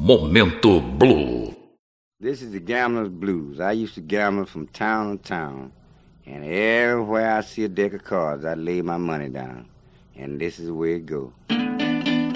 Momento Blue. This is the gambler's blues. I used to gamble from town to town. And everywhere I see a deck of cards, I lay my money down. And this is the way it goes.